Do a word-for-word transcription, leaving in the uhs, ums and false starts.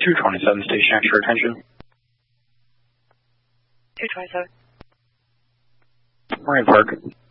two twenty-seven, station extra attention. two twenty-seven. Marine Park.